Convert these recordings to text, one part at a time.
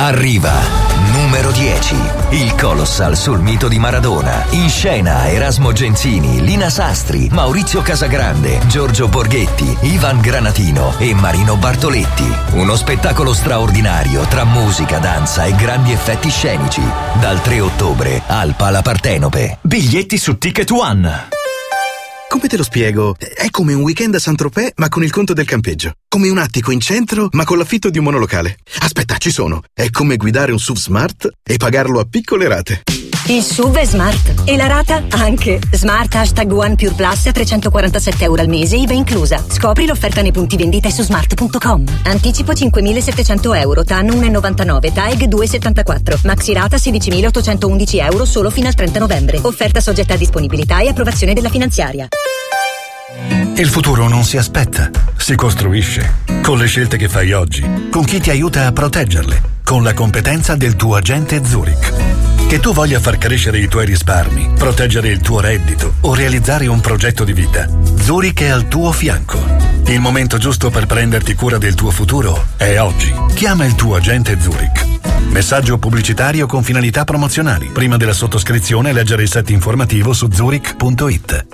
Arriva numero 10, il Colossal sul mito di Maradona. In scena Erasmo Genzini, Lina Sastri, Maurizio Casagrande, Giorgio Borghetti, Ivan Granatino e Marino Bartoletti. Uno spettacolo straordinario tra musica, danza e grandi effetti scenici. Dal 3 ottobre al Pala Partenope. Biglietti su Ticket One. Come te lo spiego? È come un weekend a Saint-Tropez ma con il conto del campeggio. Come un attico in centro ma con l'affitto di un monolocale. Aspetta, ci sono. È come guidare un SUV smart e pagarlo a piccole rate. Il SUV è smart e la rata anche. Smart #One Pure Plus a €347 al mese, IVA inclusa. Scopri l'offerta nei punti vendita e su smart.com. Anticipo €5.700, TAN 1,99, TAEG 2,74. Maxi rata €16.811 solo fino al 30 novembre. Offerta soggetta a disponibilità e approvazione della finanziaria. Il futuro non si aspetta, si costruisce. Con le scelte che fai oggi, con chi ti aiuta a proteggerle, con la competenza del tuo agente Zurich. Che tu voglia far crescere i tuoi risparmi, proteggere il tuo reddito o realizzare un progetto di vita, Zurich è al tuo fianco. Il momento giusto per prenderti cura del tuo futuro è oggi. Chiama il tuo agente Zurich. Messaggio pubblicitario con finalità promozionali. Prima della sottoscrizione leggere il set informativo su zurich.it.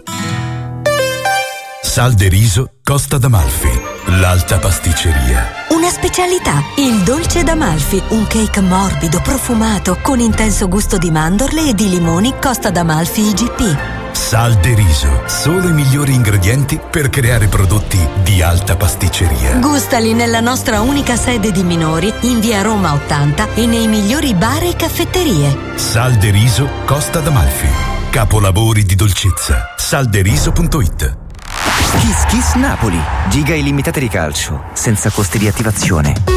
Sal de riso Costa d'Amalfi, l'alta pasticceria. Una specialità, il dolce d'Amalfi, un cake morbido, profumato, con intenso gusto di mandorle e di limoni Costa d'Amalfi IGP. Sal de riso, solo i migliori ingredienti per creare prodotti di alta pasticceria. Gustali nella nostra unica sede di minori, in via Roma 80 e nei migliori bar e caffetterie. Sal de riso Costa d'Amalfi, capolavori di dolcezza. Salderiso.it. Kiss Kiss Napoli, giga illimitate di calcio, senza costi di attivazione.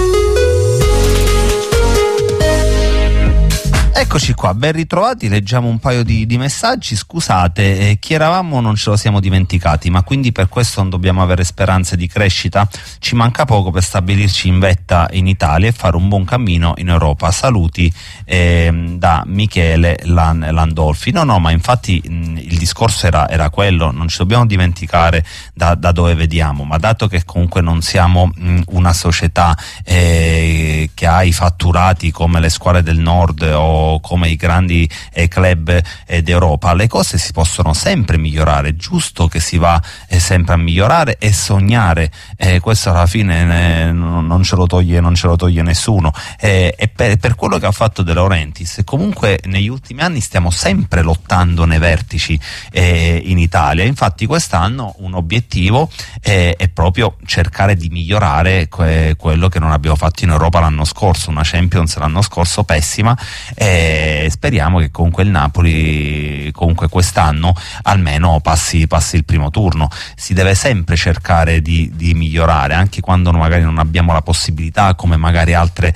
Eccoci qua, ben ritrovati, leggiamo un paio di messaggi. Scusate, chi eravamo non ce lo siamo dimenticati, ma quindi per questo non dobbiamo avere speranze di crescita. Ci manca poco per stabilirci in vetta in Italia e fare un buon cammino in Europa. Saluti da Michele Landolfi. No, ma infatti il discorso era quello, non ci dobbiamo dimenticare da dove vediamo, ma dato che comunque non siamo una società che ha i fatturati come le squadre del nord o come i grandi club d'Europa, le cose si possono sempre migliorare, giusto che si va sempre a migliorare e sognare, questo alla fine non ce lo toglie nessuno, e per quello che ha fatto De Laurentiis comunque negli ultimi anni stiamo sempre lottando nei vertici in Italia. Infatti quest'anno un obiettivo è proprio cercare di migliorare quello che non abbiamo fatto in Europa l'anno scorso, una Champions l'anno scorso pessima, speriamo che comunque il Napoli comunque quest'anno almeno passi il primo turno. Si deve sempre cercare di migliorare anche quando magari non abbiamo la possibilità, come magari altre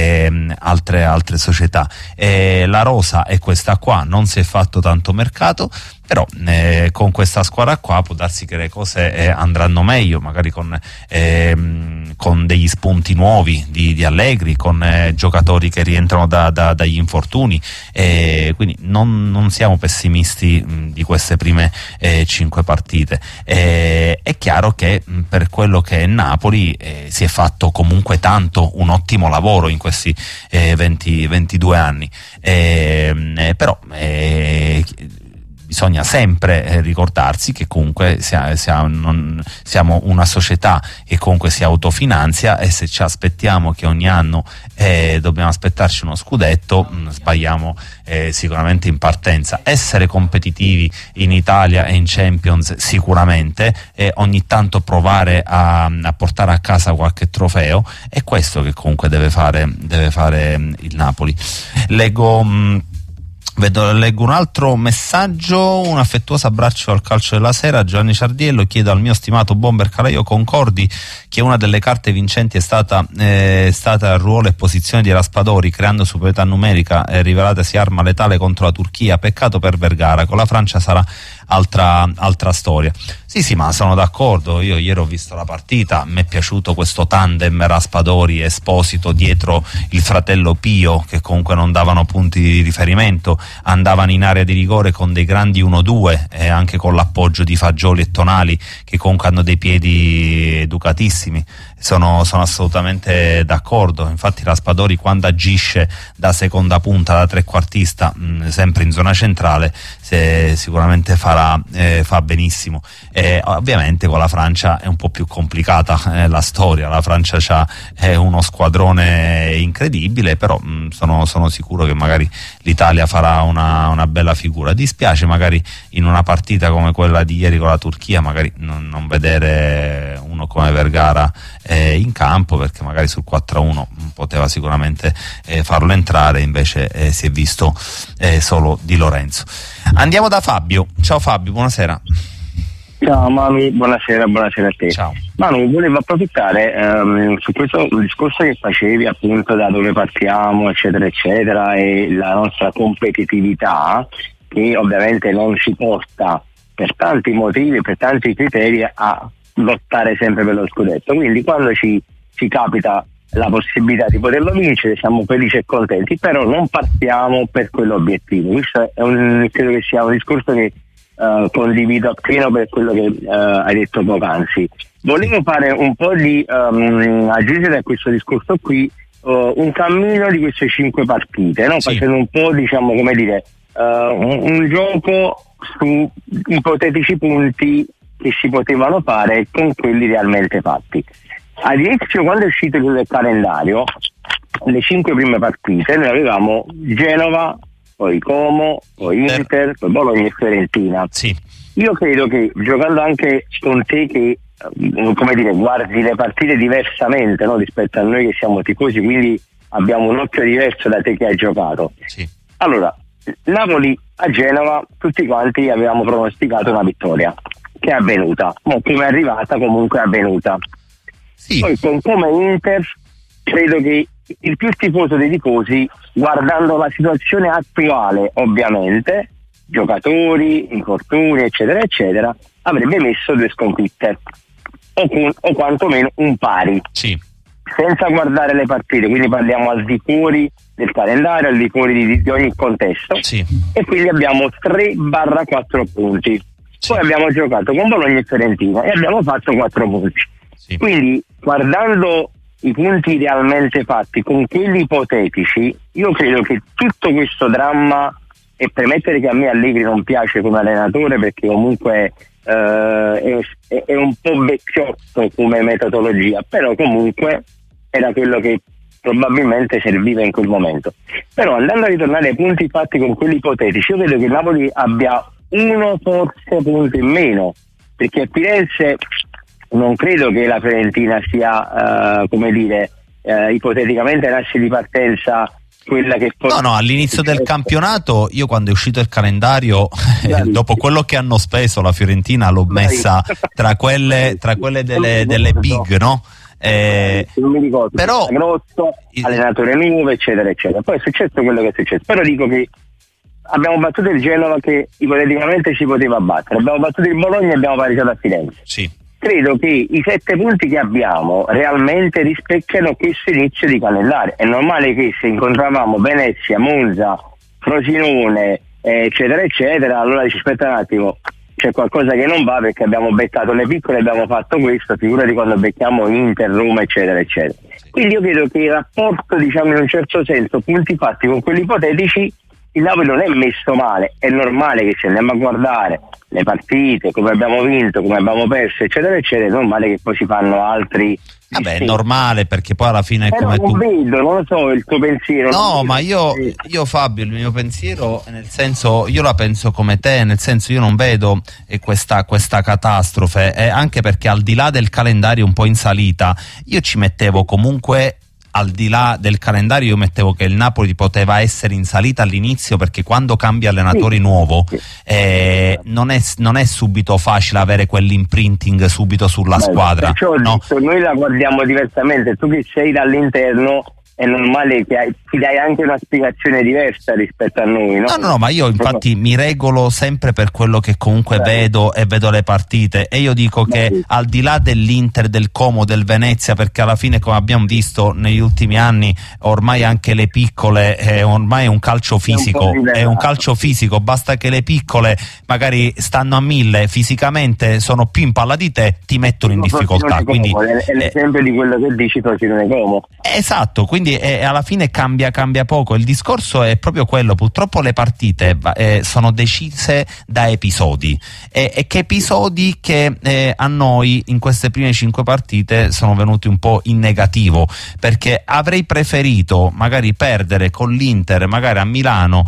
società. La rosa è questa qua, non si è fatto tanto mercato, però con questa squadra qua può darsi che le cose andranno meglio, magari con degli spunti nuovi di Allegri, con giocatori che rientrano dagli infortuni, quindi non siamo pessimisti di queste prime 5 partite. È chiaro che per quello che è Napoli si è fatto comunque tanto, un ottimo lavoro in questi 22 anni, però bisogna sempre ricordarsi che comunque siamo una società che comunque si autofinanzia, e se ci aspettiamo che ogni anno dobbiamo aspettarci uno scudetto, sbagliamo sicuramente in partenza. Essere competitivi in Italia e in Champions sicuramente, ogni tanto provare a portare a casa qualche trofeo, è questo che comunque deve fare il Napoli. Leggo un altro messaggio. Un affettuoso abbraccio al calcio della sera. Giovanni Ciardiello: chiedo al mio stimato Bomber Caraio, concordi che una delle carte vincenti è stata il ruolo e posizione di Raspadori, creando superiorità numerica rivelatasi arma letale contro la Turchia? Peccato per Vergara, con la Francia sarà altra storia. Sì, ma sono d'accordo, io ieri ho visto la partita, mi è piaciuto questo tandem Raspadori Esposito dietro il fratello Pio, che comunque non davano punti di riferimento, andavano in area di rigore con dei grandi 1-2 e anche con l'appoggio di Fagioli e Tonali, che comunque hanno dei piedi educatissimi. Sono assolutamente d'accordo, infatti Raspadori quando agisce da seconda punta, da trequartista, sempre in zona centrale, sicuramente fa benissimo. Ovviamente con la Francia è un po' più complicata la storia, la Francia è uno squadrone incredibile, però sono sicuro che magari l'Italia farà una bella figura. Dispiace magari in una partita come quella di ieri con la Turchia magari non vedere uno come Vergara in campo, perché magari sul 4-1 poteva sicuramente farlo entrare, invece si è visto solo Di Lorenzo. Andiamo da Fabio. Ciao Fabio, buonasera. Ciao Manu, buonasera a te. Ciao. Manu, volevo approfittare su questo discorso che facevi, appunto, da dove partiamo, eccetera eccetera, e la nostra competitività, che ovviamente non ci porta per tanti motivi, per tanti criteri a lottare sempre per lo scudetto. Quindi quando ci capita la possibilità di poterlo vincere siamo felici e contenti, però non partiamo per quell'obiettivo. Questo credo che sia un discorso che condivido appieno per quello che hai detto poc'anzi. Volevo fare un po' di aggiungere a questo discorso qui un cammino di queste 5 partite, no? Sì. Facendo un po', diciamo, come dire, un gioco su ipotetici punti che si potevano fare con quelli realmente fatti. All'inizio, quando è uscito il calendario, le 5 prime partite noi avevamo Genova, poi Como, poi Inter, poi Bologna e Fiorentina. Sì. Io credo che, giocando anche con te che come dire, guardi le partite diversamente, no, rispetto a noi che siamo tifosi, quindi abbiamo un occhio diverso da te che hai giocato. Sì. Allora, Napoli a Genova tutti quanti avevamo pronosticato una vittoria, che è avvenuta, come è arrivata comunque è avvenuta. Sì. Poi con Como Inter credo che il più tifoso dei tifosi, guardando la situazione attuale, ovviamente, giocatori, infortuni, eccetera, eccetera, avrebbe messo 2 sconfitte o quantomeno un pari. Sì. Senza guardare le partite, quindi parliamo al di fuori del calendario, al di fuori di ogni contesto. Sì. E quindi abbiamo 3/4 punti. Sì. Poi abbiamo giocato con Bologna e Fiorentina e abbiamo fatto 4 punti. Sì. Quindi, guardando i punti realmente fatti con quelli ipotetici, io credo che tutto questo dramma, e premettere che a me Allegri non piace come allenatore perché comunque è un po' vecchiotto come metodologia, però comunque era quello che probabilmente serviva in quel momento. Però andando a ritornare ai punti fatti con quelli ipotetici, io credo che Napoli abbia forse punto in meno, perché a Firenze non credo che la Fiorentina sia come dire ipoteticamente nasce di partenza quella che no, all'inizio del campionato, io quando è uscito il calendario dopo quello che hanno speso la Fiorentina l'ho messa tra quelle delle big, no? Non mi ricordo, però grosso, allenatore nuovo, eccetera eccetera. Poi è successo quello che è successo, però dico che abbiamo battuto il Genova che ipoteticamente ci poteva battere, abbiamo battuto il Bologna e abbiamo pareggiato a Firenze. Sì. Credo che i 7 punti che abbiamo realmente rispecchiano questo inizio di calendario. È normale che se incontravamo Venezia, Monza, Frosinone, eccetera eccetera, allora ci aspetta un attimo, c'è qualcosa che non va perché abbiamo beccato le piccole e abbiamo fatto questo, figurati quando becchiamo Inter, Roma, eccetera eccetera. Quindi io credo che il rapporto, diciamo, in un certo senso, punti fatti con quelli ipotetici, il Napoli non è messo male. È normale che se andiamo a guardare le partite, come abbiamo vinto, come abbiamo perso, eccetera eccetera, è normale che poi si fanno altri. Vabbè, è normale, perché poi alla fine è come non vedo, non lo so il tuo pensiero. No, ma io Fabio, il mio pensiero, nel senso, io la penso come te, nel senso io non vedo questa catastrofe, anche perché al di là del calendario un po' in salita, io ci mettevo comunque, al di là del calendario, io mettevo che il Napoli poteva essere in salita all'inizio, perché quando cambia allenatore nuovo non è subito facile avere quell'imprinting subito sulla squadra. Perciò no? noi la guardiamo diversamente, tu che sei dall'interno è normale che ti dai anche una spiegazione diversa rispetto a noi, no? No, ma io infatti mi regolo sempre per quello che comunque vedo e vedo le partite, e io dico che al di là dell'Inter, del Como, del Venezia, perché alla fine, come abbiamo visto negli ultimi anni, ormai anche le piccole ormai è un calcio fisico, basta che le piccole magari stanno a 1000 fisicamente, sono più in palla di te, ti mettono in difficoltà. Quindi è l'esempio di quello che dici Frosinone Como. Esatto, quindi alla fine cambia poco. Il discorso è proprio quello: purtroppo le partite sono decise da episodi, e che episodi che a noi in queste prime 5 partite sono venuti un po' in negativo, perché avrei preferito magari perdere con l'Inter magari a Milano,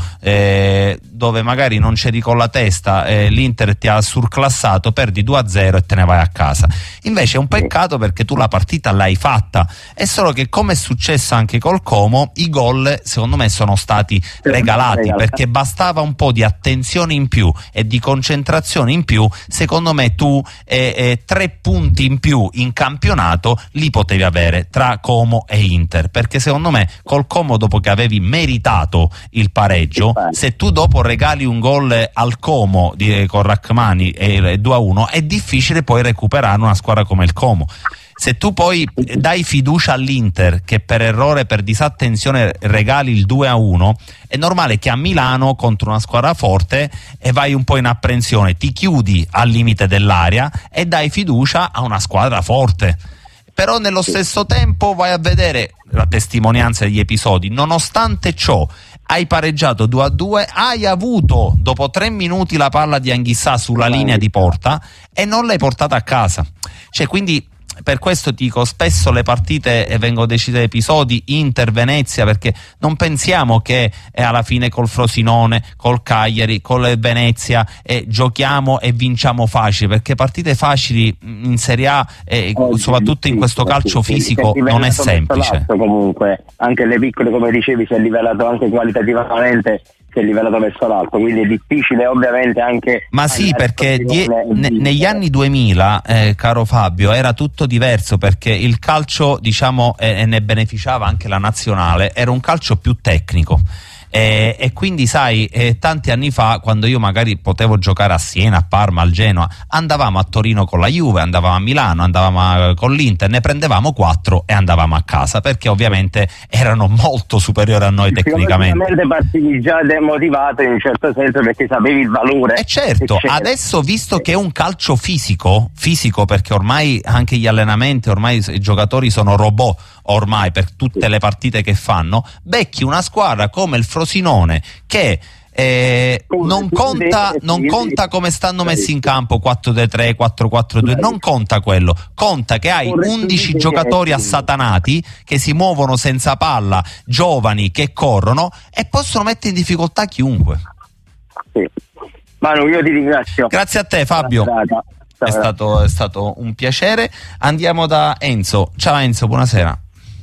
dove magari non c'eri con la testa, l'Inter ti ha surclassato, perdi 2-0 e te ne vai a casa. Invece è un peccato, perché tu la partita l'hai fatta, è solo che, come è successo anche col Como, i gol secondo me sono stati regalati, perché bastava un po' di attenzione in più e di concentrazione in più. Secondo me tu 3 punti in più in campionato li potevi avere tra Como e Inter, perché secondo me col Como, dopo che avevi meritato il pareggio, se tu dopo regali un gol al Como con Rachmani e 2-1, è difficile poi recuperare una squadra come il Como. Se tu poi dai fiducia all'Inter, che per errore, per disattenzione regali il 2-1, è normale che a Milano, contro una squadra forte, e vai un po' in apprensione, ti chiudi al limite dell'area e dai fiducia a una squadra forte. Però nello stesso tempo vai a vedere la testimonianza degli episodi: nonostante ciò hai pareggiato 2-2, hai avuto dopo 3 minuti la palla di Anghissà sulla linea di porta e non l'hai portata a casa. Cioè, quindi per questo dico, spesso le partite vengono decise da episodi, Inter-Venezia, perché non pensiamo che alla fine col Frosinone, col Cagliari, col Venezia giochiamo e vinciamo facile, perché partite facili in Serie A, soprattutto in questo calcio fisico, non è semplice. Comunque anche le piccole, come dicevi, si è livellato anche qualitativamente, si è livellato verso l'alto, quindi è difficile ovviamente anche. Ma sì, perché negli anni 2000, caro Fabio, era tutto diverso, perché il calcio, diciamo, e ne beneficiava anche la nazionale, era un calcio più tecnico. E quindi sai, tanti anni fa, quando io magari potevo giocare a Siena, a Parma, al Genoa, andavamo a Torino con la Juve, andavamo a Milano, andavamo con l'Inter, ne prendevamo 4 e andavamo a casa, perché ovviamente erano molto superiori a noi tecnicamente. Partivi già demotivato in un certo senso, perché sapevi il valore. E certo, adesso, visto che è un calcio fisico, perché ormai anche gli allenamenti, ormai i giocatori sono robot ormai per tutte le partite che fanno, becchi una squadra come il Frosinone che non conta come stanno messi in campo, 4-3-3, 4-4-2, non conta quello, conta che hai 11 giocatori assatanati che si muovono senza palla, giovani, che corrono e possono mettere in difficoltà chiunque. Sì. Manu, io ti ringrazio. Grazie a te, Fabio. È stato un piacere. Andiamo da Enzo. Ciao Enzo, buonasera.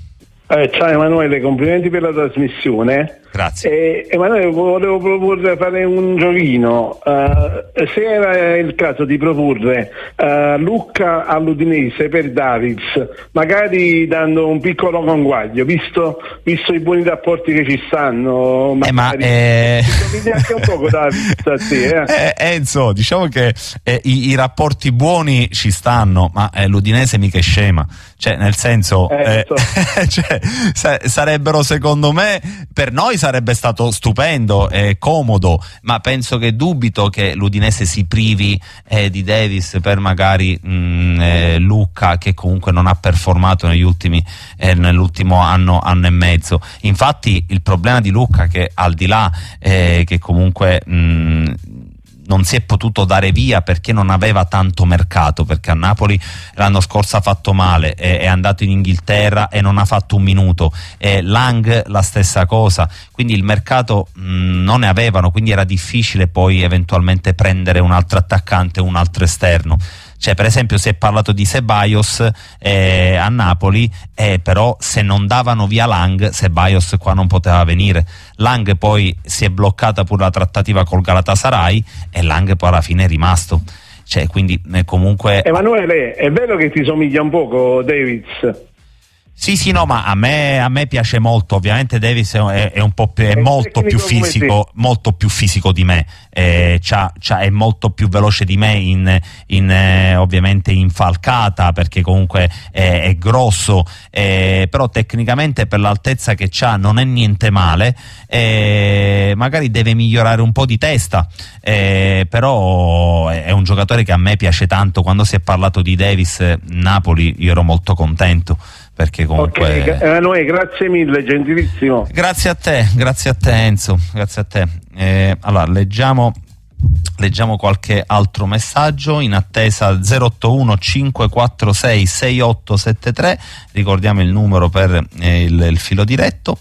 Ciao Emanuele, complimenti per la trasmissione. Grazie. Emanuele, volevo proporre fare un giochino. Se era il caso di proporre Lucca all'Udinese per Davids, magari dando un piccolo conguaglio, visto i buoni rapporti che ci stanno. Ti anche un poco Davids a te, Enzo, diciamo che i rapporti buoni ci stanno, ma l'Udinese mica è scema. Cioè, nel senso, sarebbero, secondo me, per noi sarebbe stato stupendo e comodo, ma penso che dubito che l'Udinese si privi di Davis per magari Lucca, che comunque non ha performato nell'ultimo anno e mezzo. Infatti il problema di Lucca, che al di là che comunque non si è potuto dare via perché non aveva tanto mercato, perché a Napoli l'anno scorso ha fatto male, è andato in Inghilterra e non ha fatto un minuto, Lang la stessa cosa, quindi il mercato non ne avevano, quindi era difficile poi eventualmente prendere un altro attaccante, un altro esterno. Cioè, per esempio, si è parlato di Ceballos a Napoli, però se non davano via Lang, Ceballos qua non poteva venire. Lang poi si è bloccata pure la trattativa col Galatasaray e Lang poi alla fine è rimasto. Cioè, quindi comunque. Emanuele, è vero che ti somiglia un poco Davids? Sì, no, ma a me piace molto. Ovviamente Davis è un po' è molto più fisico di me, è molto più veloce di me ovviamente in falcata, perché comunque è grosso, però tecnicamente per l'altezza che c'ha non è niente male, magari deve migliorare un po' di testa, però è un giocatore che a me piace tanto. Quando si è parlato di Davis Napoli io ero molto contento, perché comunque Emanuele, grazie mille, gentilissimo. Grazie a te Enzo, grazie a te. Allora leggiamo qualche altro messaggio in attesa. 081 546 6873, ricordiamo il numero per il filo diretto.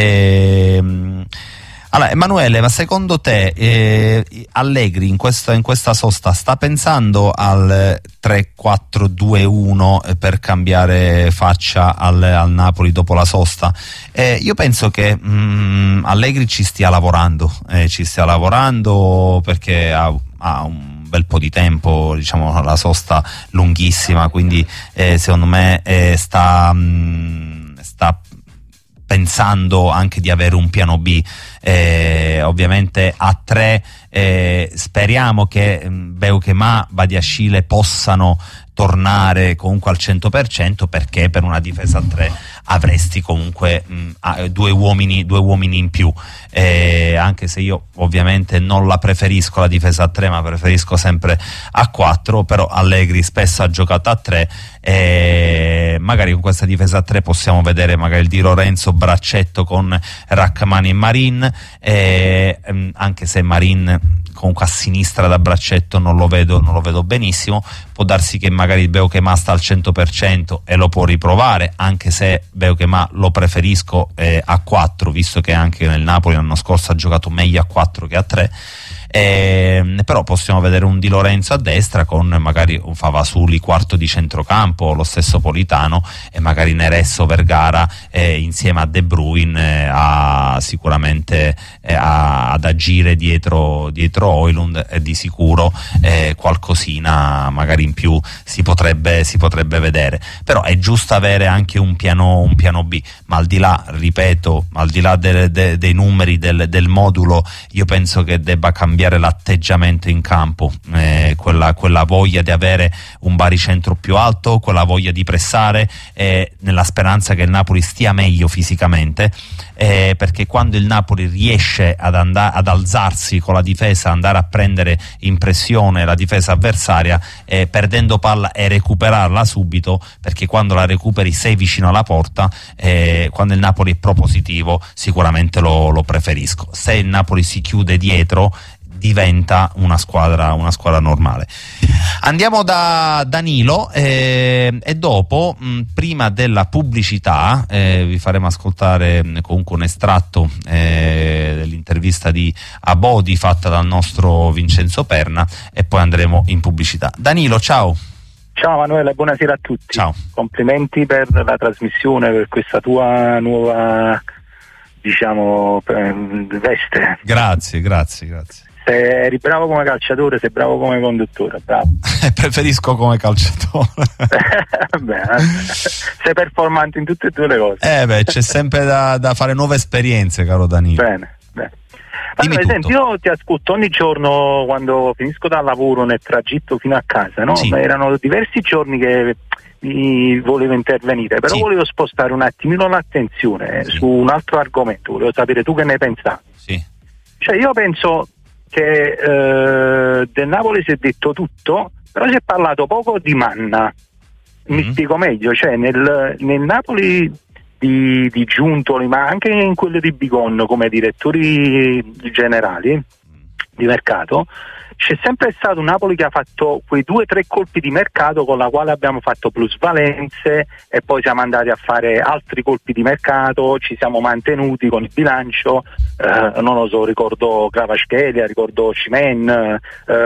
Allora, Emanuele, ma secondo te Allegri in questa sosta sta pensando al 3-4-2-1 per cambiare faccia al Napoli dopo la sosta? Io penso che Allegri ci stia lavorando perché ha un bel po' di tempo, diciamo, la sosta lunghissima, quindi secondo me sta pensando anche di avere un piano B. Ovviamente a 3 speriamo che Beukema, Badiashile possano tornare comunque al 100%, perché per una difesa a 3 avresti comunque due uomini in più, anche se io ovviamente non la preferisco la difesa a 3, ma preferisco sempre a 4, però Allegri spesso ha giocato a 3, magari con questa difesa a 3 possiamo vedere magari il Di Lorenzo braccetto con Rachmani e Marin, anche se Marin comunque a sinistra da braccetto non lo vedo benissimo. Può darsi che magari Beukema sta al 100% e lo può riprovare, anche se Beukema lo preferisco a 4, visto che anche nel Napoli l'anno scorso ha giocato meglio a 4 che a 3. Però possiamo vedere un Di Lorenzo a destra con magari un Favasuli quarto di centrocampo, lo stesso Politano, e magari Neresso, Vergara insieme a De Bruyne sicuramente ad agire dietro Højlund, e di sicuro qualcosina magari in più si potrebbe vedere. Però è giusto avere anche un piano B, ma al di là, ripeto, al di là dei numeri del modulo, io penso che debba cambiare l'atteggiamento in campo, quella voglia di avere un baricentro più alto, quella voglia di pressare, nella speranza che il Napoli stia meglio fisicamente, perché quando il Napoli riesce ad alzarsi con la difesa, andare a prendere in pressione la difesa avversaria, perdendo palla e recuperarla subito, perché quando la recuperi sei vicino alla porta, quando il Napoli è propositivo sicuramente lo preferisco. Se il Napoli si chiude dietro diventa una squadra normale. Andiamo da Danilo e dopo, prima della pubblicità, vi faremo ascoltare comunque un estratto dell'intervista di Abodi fatta dal nostro Vincenzo Perna, e poi andremo in pubblicità. Danilo, ciao. Ciao Emanuele, buonasera a tutti. Ciao. Complimenti per la trasmissione, per questa tua nuova, diciamo, veste. Grazie. Se eri bravo come calciatore, sei bravo come conduttore, bravo. Preferisco come calciatore. Beh, sei performante in tutte e due le cose. C'è sempre da fare nuove esperienze, caro Danilo. Bene. Allora, senti, io ti ascolto ogni giorno quando finisco dal lavoro nel tragitto fino a casa, no? Sì. Erano diversi giorni che volevo intervenire, però volevo spostare un attimino l'attenzione su un altro argomento. Volevo sapere tu che ne pensavi. Sì. Cioè, io penso che del Napoli si è detto tutto, però si è parlato poco di Manna. Mi spiego meglio, cioè nel Napoli di Giuntoli, ma anche in quello di Bigon come direttori generali di mercato, c'è sempre stato un Napoli che ha fatto quei 2 o 3 colpi di mercato con la quale abbiamo fatto plusvalenze, e poi siamo andati a fare altri colpi di mercato, ci siamo mantenuti con il bilancio, non lo so, ricordo Kvaratskhelia, ricordo Osimhen,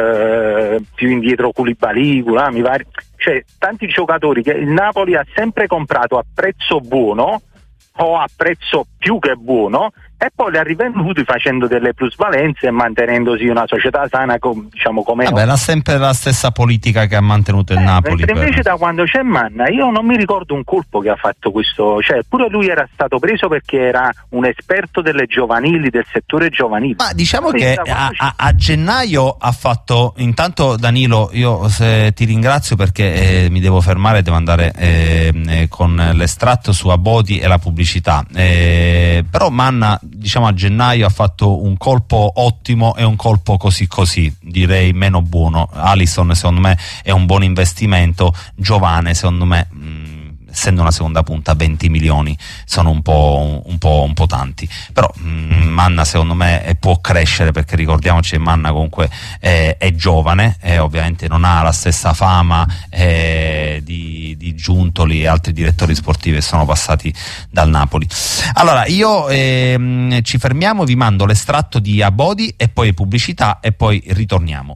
più indietro Koulibaly, mi pare, cioè tanti giocatori che il Napoli ha sempre comprato a prezzo buono o a prezzo più che buono, e poi li ha rivenduti facendo delle plusvalenze e mantenendosi una società sana, diciamo, come Vabbè, sempre la stessa politica che ha mantenuto il Napoli. Mentre invece da quando c'è Manna io non mi ricordo un colpo che ha fatto questo, cioè pure lui era stato preso perché era un esperto delle giovanili, del settore giovanile. Ma diciamo che a gennaio ha fatto, intanto Danilo, io ti ringrazio perché mi devo fermare, devo andare con l'estratto su Abodi e la pubblicità, però Manna, diciamo, a gennaio ha fatto un colpo ottimo e un colpo così, direi meno buono. Alisson secondo me è un buon investimento, Giovane secondo me, essendo una seconda punta, 20 milioni sono un po' tanti, però Manna secondo me può crescere, perché ricordiamoci che Manna comunque è giovane e ovviamente non ha la stessa fama di Giuntoli e altri direttori sportivi che sono passati dal Napoli. Allora io ci fermiamo, vi mando l'estratto di Abodi e poi pubblicità e poi ritorniamo.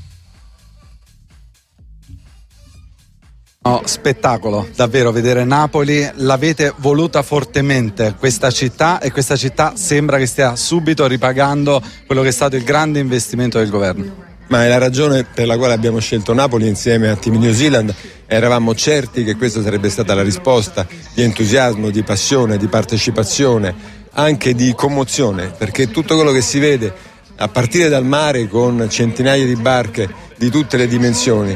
No, spettacolo, davvero, vedere Napoli. L'avete voluta fortemente questa città, e questa città sembra che stia subito ripagando quello che è stato il grande investimento del governo. Ma è la ragione per la quale abbiamo scelto Napoli insieme a Team New Zealand. Eravamo certi che questa sarebbe stata la risposta di entusiasmo, di passione, di partecipazione, anche di commozione, perché tutto quello che si vede a partire dal mare, con centinaia di barche di tutte le dimensioni,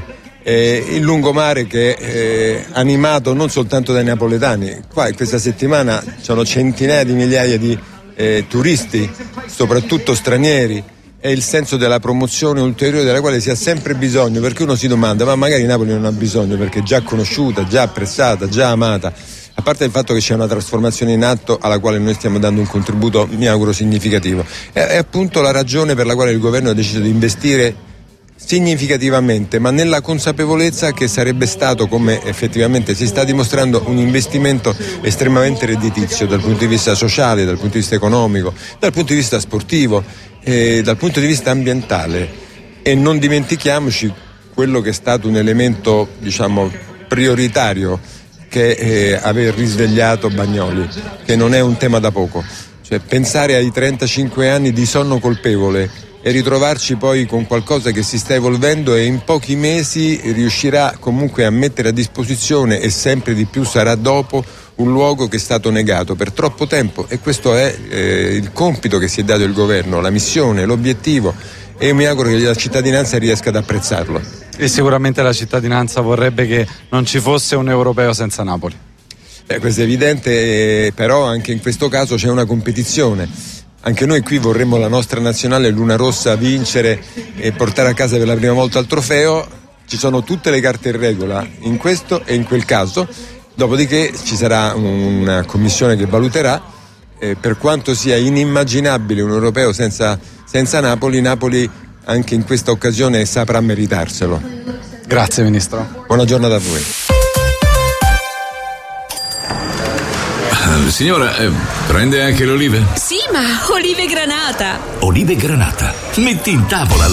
il lungomare che è animato non soltanto dai napoletani. Qua in questa settimana ci sono centinaia di migliaia di turisti, soprattutto stranieri, è il senso della promozione ulteriore della quale si ha sempre bisogno, perché uno si domanda: ma magari Napoli non ha bisogno perché è già conosciuta, già apprezzata, già amata. A parte il fatto che c'è una trasformazione in atto alla quale noi stiamo dando un contributo, mi auguro, significativo, è appunto la ragione per la quale il governo ha deciso di investire significativamente, ma nella consapevolezza che sarebbe stato, come effettivamente si sta dimostrando, un investimento estremamente redditizio dal punto di vista sociale, dal punto di vista economico, dal punto di vista sportivo e dal punto di vista ambientale. E non dimentichiamoci quello che è stato un elemento, diciamo, prioritario, che è aver risvegliato Bagnoli, che non è un tema da poco. Cioè, pensare ai 35 anni di sonno colpevole e ritrovarci poi con qualcosa che si sta evolvendo e in pochi mesi riuscirà comunque a mettere a disposizione, e sempre di più sarà dopo, un luogo che è stato negato per troppo tempo. E questo è il compito che si è dato il governo, la missione, l'obiettivo, e mi auguro che la cittadinanza riesca ad apprezzarlo. E sicuramente la cittadinanza vorrebbe che non ci fosse un europeo senza Napoli. Questo è evidente, però anche in questo caso c'è una competizione. Anche noi qui vorremmo la nostra nazionale Luna Rossa vincere e portare a casa per la prima volta il trofeo. Ci sono tutte le carte in regola in questo e in quel caso, dopodiché ci sarà una commissione che valuterà. Per quanto sia inimmaginabile un europeo senza Napoli, Napoli anche in questa occasione saprà meritarselo. Grazie Ministro. Buona giornata a voi. Signora, prende anche le olive? Sì, ma olive granata. Olive granata? Metti in tavola